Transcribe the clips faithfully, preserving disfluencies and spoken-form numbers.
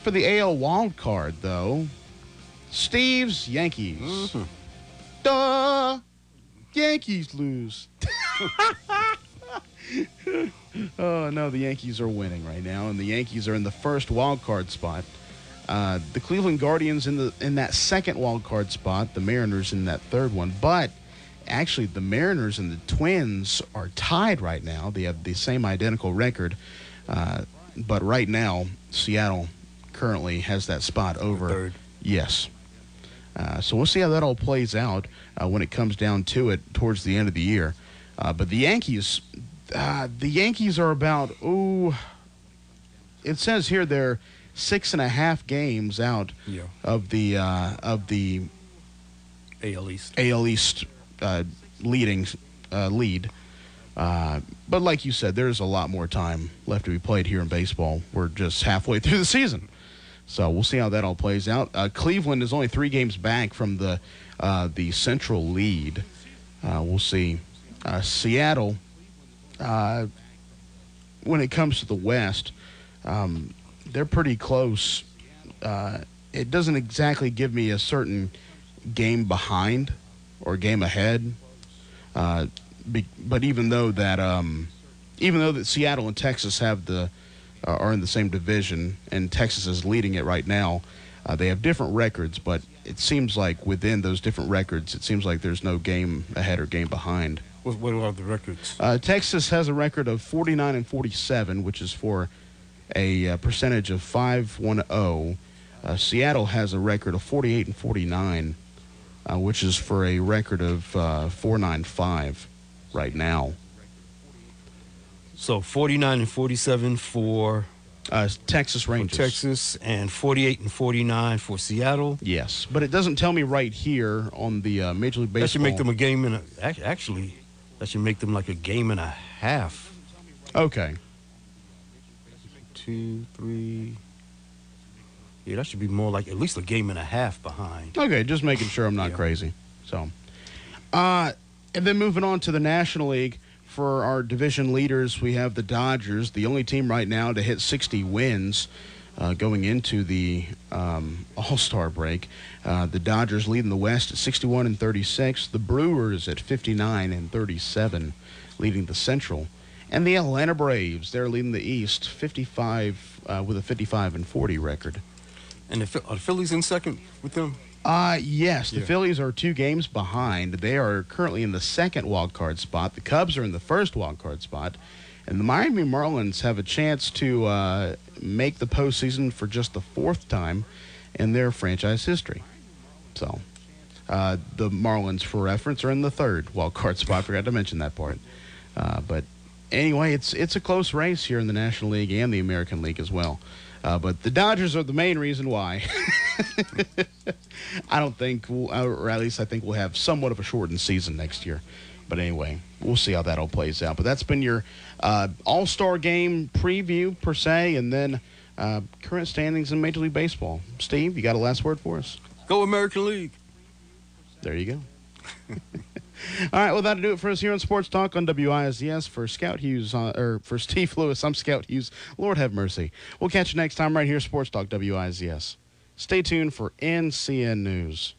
for the A L wild card, though. Steve's Yankees. Mm-hmm. Duh! Yankees lose. Oh, no, the Yankees are winning right now, and the Yankees are in the first wild card spot. Uh, the Cleveland Guardians in the in that second wild card spot, the Mariners in that third one. But actually, the Mariners and the Twins are tied right now. They have the same identical record. Uh, but right now, Seattle currently has that spot over. Third. Yes. Uh, so we'll see how that all plays out uh, when it comes down to it towards the end of the year. Uh, but the Yankees, uh, the Yankees are about, ooh, it says here they're six and a half games out yeah. of the uh, of the A L East. A L East uh, leading uh, lead. Uh, but like you said, there's a lot more time left to be played here in baseball. We're just halfway through the season. So we'll see how that all plays out. Uh, Cleveland is only three games back from the uh, the central lead. Uh, we'll see. Uh, Seattle, uh, when it comes to the West, um, they're pretty close. Uh, it doesn't exactly give me a certain game behind or game ahead. Uh, be, but even though that, um, even though that Seattle and Texas have the uh, are in the same division, and Texas is leading it right now, uh, they have different records. But it seems like within those different records, it seems like there's no game ahead or game behind. What, what are the records? Uh, Texas has a record of forty-nine and forty-seven, which is for a uh, percentage of five one oh. Uh, Seattle has a record of forty-eight and forty-nine, uh, which is for a record of uh, four ninety-five right now. So forty-nine and forty-seven for Uh, Texas Rangers. For Texas, and forty-eight and forty-nine for Seattle. Yes, but it doesn't tell me right here on the uh, Major League Baseball. That should make them a game and a, ac- actually, that should make them like a game and a half. Okay. Two, three. Yeah, that should be more like at least a game and a half behind. Okay, just making sure I'm not Yeah. crazy. So, uh, and then moving on to the National League. For our division leaders, we have the Dodgers, the only team right now to hit sixty wins uh, going into the um, All-Star break. Uh, the Dodgers leading the West at sixty-one and thirty-six. The Brewers at fifty-nine and thirty-seven, leading the Central. And the Atlanta Braves, they're leading the East, fifty-five uh, with a fifty-five and forty record. And the, are the Phillies in second with them? Uh, yes, the Yeah. Phillies are two games behind. They are currently in the second wild card spot. The Cubs are in the first wild card spot. And the Miami Marlins have a chance to uh, make the postseason for just the fourth time in their franchise history. So, uh, the Marlins, for reference, are in the third wild card spot. I forgot to mention that part. Uh, but anyway, it's it's a close race here in the National League and the American League as well. Uh, but the Dodgers are the main reason why. I don't think, we'll, or at least I think we'll have somewhat of a shortened season next year. But anyway, we'll see how that all plays out. But that's been your uh, All-Star Game preview, per se, and then uh, current standings in Major League Baseball. Steve, you got a last word for us? Go American League. There you go. All right, well, that'll do it for us here on Sports Talk on W I S S. For Scout Hughes, uh, or for Steve Lewis, I'm Scout Hughes. Lord have mercy. We'll catch you next time right here, Sports Talk W I S S. Stay tuned for N C N News.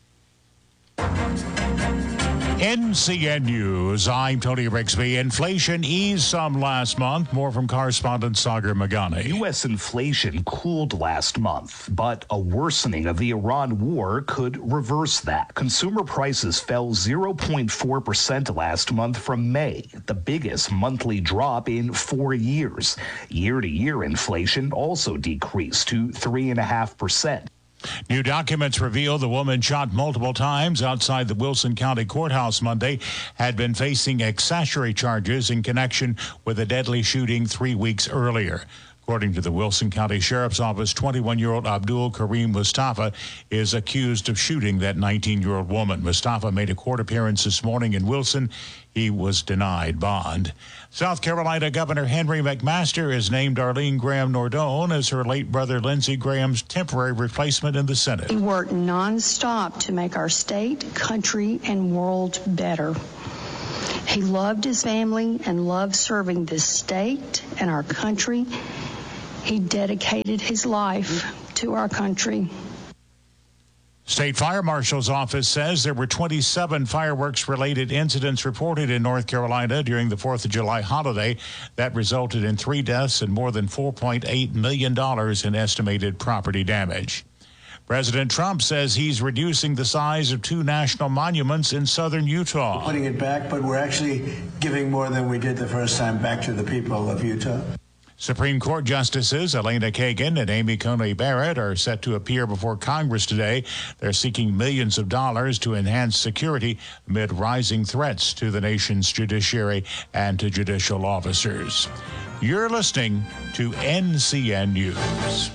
N C N News, I'm Tony Rigsby. Inflation eased some last month. More from correspondent Sagar Magani. U S inflation cooled last month, but a worsening of the Iran war could reverse that. Consumer prices fell zero point four percent last month from May, the biggest monthly drop in four years. Year-to-year inflation also decreased to three point five percent. New documents reveal the woman shot multiple times outside the Wilson County Courthouse Monday had been facing accessory charges in connection with a deadly shooting three weeks earlier. According to the Wilson County Sheriff's Office, twenty-one-year-old Abdul Karim Mustafa is accused of shooting that nineteen-year-old woman. Mustafa made a court appearance this morning in Wilson. He was denied bond. South Carolina Governor Henry McMaster has named Arlene Graham Nordone as her late brother Lindsey Graham's temporary replacement in the Senate. He worked nonstop to make our state, country, and world better. He loved his family and loved serving this state and our country. He dedicated his life to our country. State Fire Marshal's office says there were twenty-seven fireworks-related incidents reported in North Carolina during the fourth of July holiday. That resulted in three deaths and more than four point eight million dollars in estimated property damage. President Trump says he's reducing the size of two national monuments in southern Utah. Putting it back, but we're actually giving more than we did the first time back to the people of Utah. Supreme Court Justices Elena Kagan and Amy Coney Barrett are set to appear before Congress today. They're seeking millions of dollars to enhance security amid rising threats to the nation's judiciary and to judicial officers. You're listening to N C N News.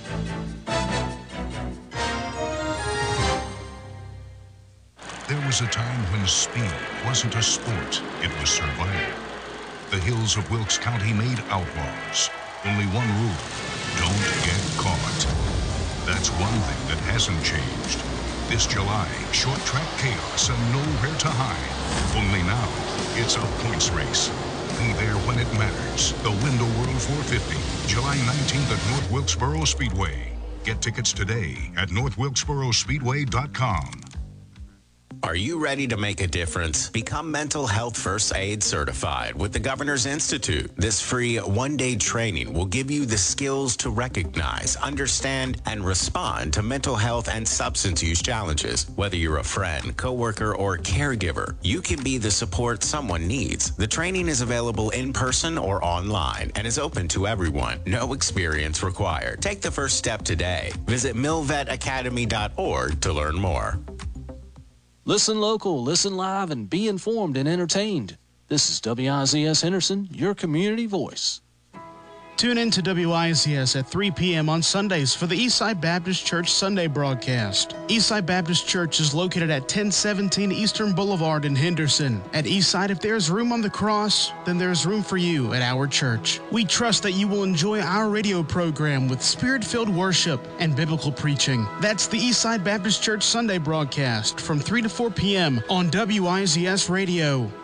There was a time when speed wasn't a sport, it was survival. The hills of Wilkes County made outlaws. Only one rule, don't get caught. That's one thing that hasn't changed. This July, short track chaos and nowhere to hide. Only now, it's a points race. Be there when it matters. The Window World four fifty, July nineteenth at North Wilkesboro Speedway. Get tickets today at north wilkesboro speedway dot com. Are you ready to make a difference? Become Mental Health First Aid Certified with the Governor's Institute. This free one-day training will give you the skills to recognize, understand, and respond to mental health and substance use challenges. Whether you're a friend, coworker, or caregiver, you can be the support someone needs. The training is available in person or online and is open to everyone. No experience required. Take the first step today. Visit mil vet academy dot org to learn more. Listen local, listen live, and be informed and entertained. This is W I Z S Henderson, your community voice. Tune in to W I Z S at three p.m. on Sundays for the Eastside Baptist Church Sunday broadcast. Eastside Baptist Church is located at ten seventeen Eastern Boulevard in Henderson. At Eastside, if there's room on the cross, then there's room for you at our church. We trust that you will enjoy our radio program with spirit-filled worship and biblical preaching. That's the Eastside Baptist Church Sunday broadcast from three to four p.m. on W I Z S Radio.